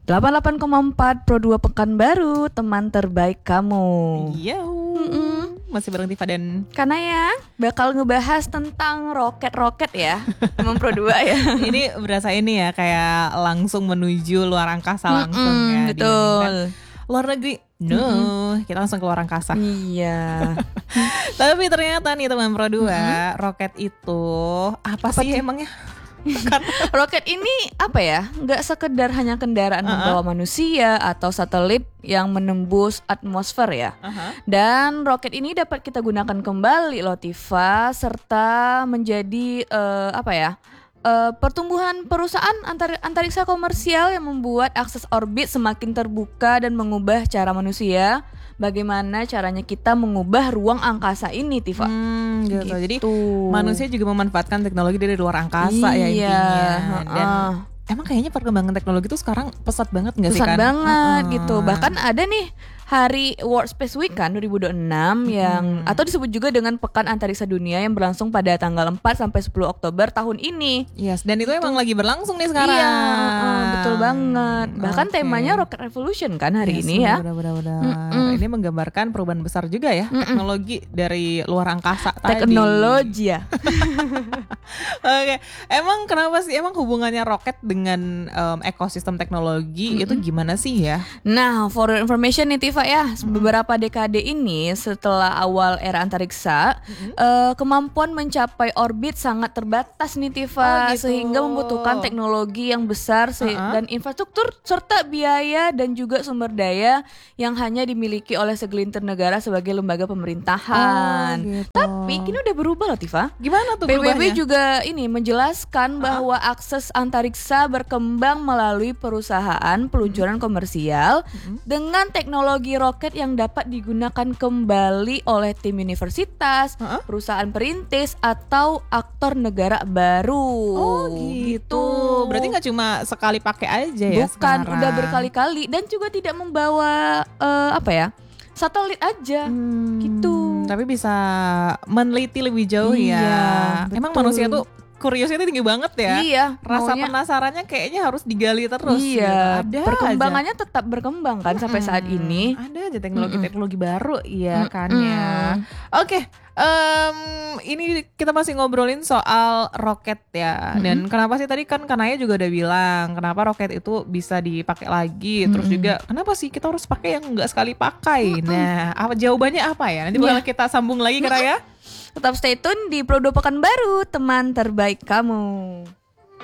88,4 Pro 2 Pekanbaru, teman terbaik kamu. Yo, masih bareng Tifa dan Karena ya bakal ngebahas tentang roket-roket ya, teman Pro 2 ya. ini berasa ini ya kayak langsung menuju luar angkasa langsung ya. Betul. Luar negeri, kita langsung ke luar angkasa. Iya. Tapi ternyata nih teman Pro 2, roket itu apa sih emangnya? Roket ini apa ya? Nggak sekedar hanya kendaraan membawa manusia atau satelit yang menembus atmosfer ya. Dan roket ini dapat kita gunakan kembali loh Tifa, serta menjadi pertumbuhan perusahaan antariksa komersial yang membuat akses orbit semakin terbuka dan mengubah cara manusia. Bagaimana caranya kita mengubah ruang angkasa ini, Tifa? Gitu. Jadi manusia juga memanfaatkan teknologi dari luar angkasa ya intinya. Dan emang kayaknya perkembangan teknologi itu sekarang pesat banget nggak sih kan? Pesat banget gitu. Bahkan ada nih Hari World Space Week kan 2026 yang atau disebut juga dengan Pekan Antariksa Dunia yang berlangsung pada tanggal 4 sampai 10 Oktober tahun ini. Yes, dan itu emang lagi berlangsung nih sekarang. Iya, betul banget. Bahkan temanya Rocket Revolution kan hari ini ya. Benar. Ini menggambarkan perubahan besar juga ya teknologi dari luar angkasa Teknologi ya. Oke, emang kenapa sih hubungannya roket dengan ekosistem teknologi itu gimana sih ya? Nah, for your information nih Tifa ya, beberapa dekade ini setelah awal era antariksa, kemampuan mencapai orbit sangat terbatas nih Tifa, sehingga membutuhkan teknologi yang besar dan infrastruktur serta biaya dan juga sumber daya yang hanya dimiliki oleh segelintir negara sebagai lembaga pemerintahan. Tapi kini udah berubah loh Tifa. Gimana tuh berubahnya? PBB juga ini menjelaskan bahwa akses antariksa berkembang melalui perusahaan peluncuran komersial dengan teknologi roket yang dapat digunakan kembali oleh tim universitas, perusahaan perintis atau aktor negara baru. Oh gitu. Berarti nggak cuma sekali pakai aja ya? Bukan, sekarang. udah berkali-kali dan juga tidak membawa satelit aja gitu. Tapi bisa meneliti lebih jauh ya. Emang manusia tuh curiosity tinggi banget ya. Iya. Rasa penasarannya kayaknya harus digali terus. Iya. Gitu. Ada perkembangannya aja. tetap berkembang kan sampai saat ini. Ada aja teknologi baru ya kan ya. Oke. Ini kita masih ngobrolin soal roket ya. Dan kenapa sih tadi kan Kanaya juga udah bilang kenapa roket itu bisa dipakai lagi. Terus juga kenapa sih kita harus pakai yang nggak sekali pakai. Nah, jawabannya apa ya? Nanti bakal kita sambung lagi Kanaya. Tetap stay tune di Pro 2 Pekanbaru, teman terbaik kamu.